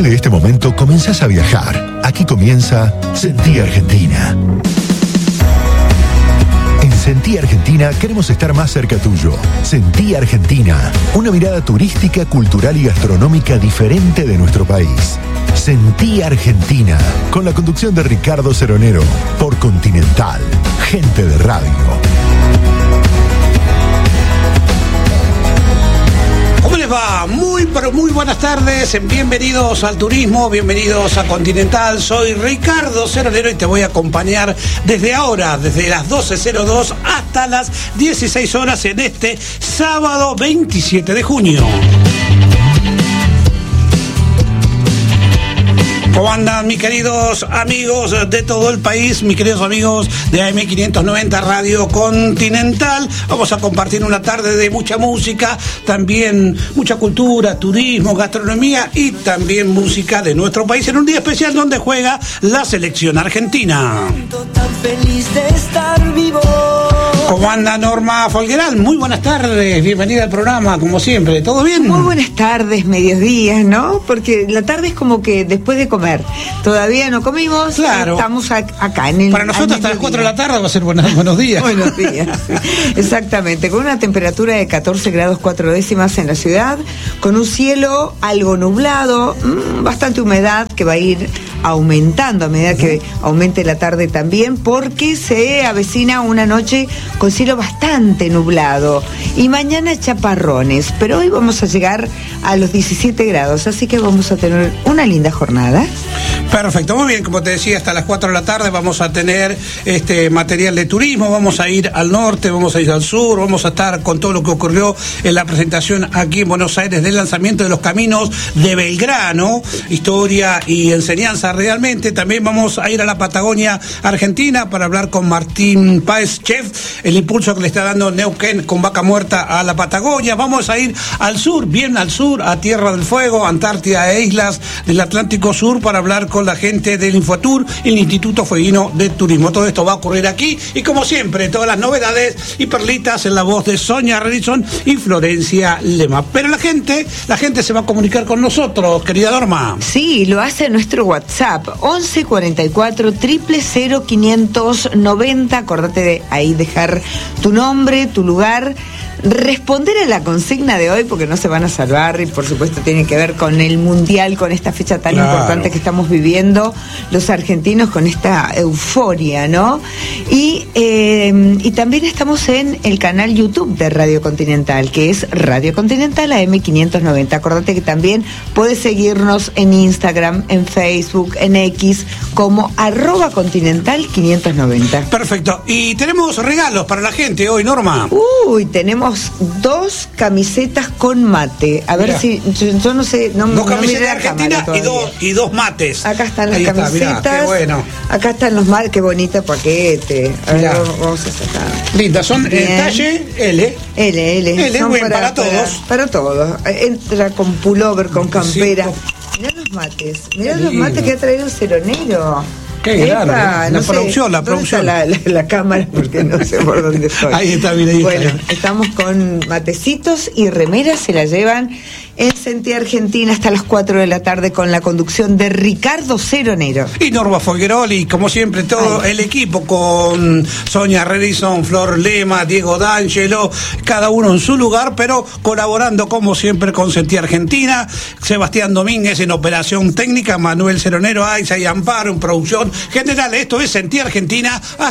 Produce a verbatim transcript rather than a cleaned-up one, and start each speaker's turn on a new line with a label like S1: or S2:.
S1: de este momento comenzás a viajar. Aquí comienza Sentí Argentina. En Sentí Argentina queremos estar más cerca tuyo. Sentí Argentina, una mirada turística, cultural y gastronómica diferente de nuestro país. Sentí Argentina, con la conducción de Ricardo Ceronero, por Continental, gente de radio.
S2: ¿Cómo les va? Muy, pero muy buenas tardes. Bienvenidos al turismo, bienvenidos a Continental. Soy Ricardo Ceronero y te voy a acompañar desde ahora, desde las doce cero dos hasta las dieciséis horas en este sábado veintisiete de junio. ¿Cómo andan mis queridos amigos de todo el país, mis queridos amigos de A M quinientos noventa Radio Continental? Vamos a compartir una tarde de mucha música, también mucha cultura, turismo, gastronomía y también música de nuestro país en un día especial donde juega la selección argentina.
S3: Tan feliz de estar vivo.
S2: ¿Cómo anda Norma Folgueral? Muy buenas tardes, bienvenida al programa, como siempre, ¿todo bien?
S4: Muy buenas tardes, medios días, ¿no? Porque la tarde es como que después de comer, todavía no comimos,
S2: claro.
S4: Estamos a, acá en el...
S2: Para nosotros hasta las cuatro de la tarde va a ser buenos, buenos días.
S4: Buenos días, sí. Exactamente, con una temperatura de catorce grados cuatro décimas en la ciudad, con un cielo algo nublado, mmm, bastante humedad que va a ir aumentando a medida que aumente la tarde también, porque se avecina una noche con cielo bastante nublado y mañana chaparrones, pero hoy vamos a llegar a los diecisiete grados, así que vamos a tener una linda jornada.
S2: Perfecto, muy bien, como te decía, hasta las cuatro de la tarde vamos a tener este material de turismo, vamos a ir al norte, vamos a ir al sur, vamos a estar con todo lo que ocurrió en la presentación aquí en Buenos Aires del lanzamiento de los caminos de Belgrano, historia y enseñanza realmente. También vamos a ir a la Patagonia Argentina para hablar con Martín Páez, chef, el impulso que le está dando Neuquén con Vaca Muerta a la Patagonia. Vamos a ir al sur, bien al sur, a Tierra del Fuego, Antártida e islas del Atlántico Sur para hablar con la gente del Infotur y el Instituto Fueguino de Turismo. Todo esto va a ocurrir aquí y como siempre, todas las novedades y perlitas en la voz de Sonia Redison y Florencia Lema. Pero la gente, la gente se va a comunicar con nosotros, querida Norma.
S4: Sí, lo hace en nuestro WhatsApp, once cuarenta y cuatro, cero cero cero, quinientos noventa. Acordate de ahí dejar tu nombre, tu lugar, responder a la consigna de hoy, porque no se van a salvar y por supuesto tiene que ver con el Mundial, con esta fecha tan
S2: claro.
S4: importante que estamos viviendo los argentinos con esta euforia, ¿no? Y, eh, y también estamos en el canal YouTube de Radio Continental, que es Radio Continental A M quinientos noventa. Acordate que también puedes seguirnos en Instagram, en Facebook, en X, como arroba Continental quinientos noventa.
S2: Perfecto. Y tenemos regalos para la gente hoy, Norma.
S4: Uy, tenemos dos camisetas con mate. A ver. Mirá. si, yo, yo no sé, no,
S2: dos
S4: no
S2: camisetas de Argentina y dos, y dos mates.
S4: Acá están las
S2: Ahí
S4: camisetas.
S2: Está, mirá, qué bueno.
S4: Acá están los mates, qué bonito paquete. A ver, vamos a sacar.
S2: Linda, son en talle L.
S4: L, L.
S2: L,
S4: son
S2: bueno, para,
S4: para,
S2: todos.
S4: Para, para todos. Entra con pullover, con campera.
S2: Sí.
S4: Mirá los mates. Mirá los mates que ha traído el Ceronero.
S2: Qué grande,
S4: Epa,
S2: la
S4: no
S2: producción,
S4: sé,
S2: la producción.
S4: La, la, la cámara, porque no sé por dónde estoy.
S2: Ahí está, mira, ahí
S4: bueno,
S2: está.
S4: Estamos con matecitos y remeras, se la llevan en Sentí Argentina hasta las cuatro de la tarde con la conducción de Ricardo Ceronero.
S2: Y Norma Folguerol y como siempre todo Ay. el equipo con Sonia Redison, Flor Lema, Diego D'Angelo, cada uno en su lugar, pero colaborando como siempre con Sentí Argentina, Sebastián Domínguez en operación técnica, Manuel Ceronero, Aiza y Amparo en producción general. Esto es Sentí Argentina.